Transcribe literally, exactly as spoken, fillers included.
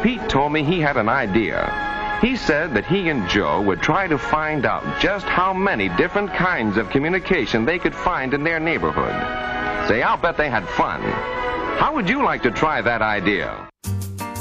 Pete told me he had an idea. He said that he and Joe would try to find out just how many different kinds of communication they could find in their neighborhood. Say, I'll bet they had fun. How would you like to try that idea?